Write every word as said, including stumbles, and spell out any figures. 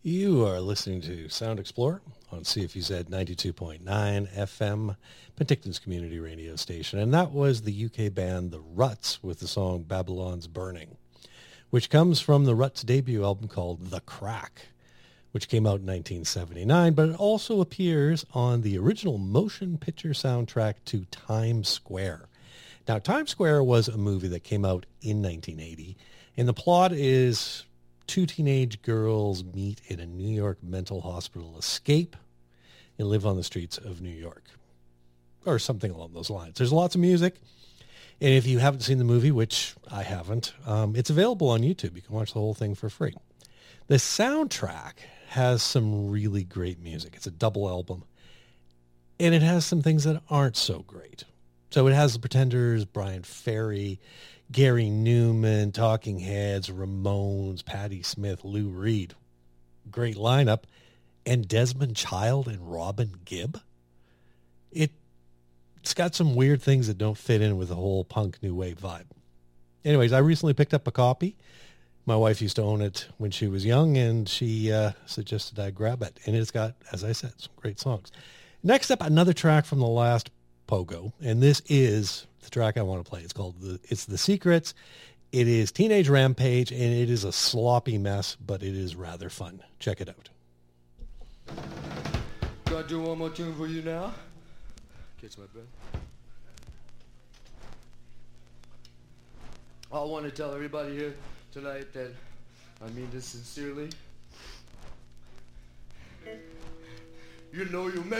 You are listening to Sound Explorer on C F U Z ninety-two point nine F M, Penticton's community radio station. And that was the U K band The Ruts with the song Babylon's Burning, which comes from the Ruts' debut album called The Crack, which came out in nineteen seventy-nine, but it also appears on the original motion picture soundtrack to Times Square. Now, Times Square was a movie that came out in nineteen eighty, and the plot is two teenage girls meet in a New York mental hospital, escape, and live on the streets of New York, or something along those lines. There's lots of music, and if you haven't seen the movie, which I haven't, um, it's available on YouTube. You can watch the whole thing for free. The soundtrack has some really great music. It's a double album, and it has some things that aren't so great. So it has the Pretenders, Brian Ferry, Gary Newman, Talking Heads, Ramones, Patti Smith, Lou Reed. Great lineup. And Desmond Child and Robin Gibb. It, it's got some weird things that don't fit in with the whole punk new wave vibe. Anyways, I recently picked up a copy. My wife used to own it when she was young, and she uh, suggested I grab it. And it's got, as I said, some great songs. Next up, another track from the last Pogo, and this is the track I want to play. It's called the it's The Secrets. It is Teenage Rampage, and it is a sloppy mess, but it is rather fun. Check it out. Gotta do one more tune for you now. Catch my breath. I want to tell everybody here tonight that I mean this sincerely. You know you met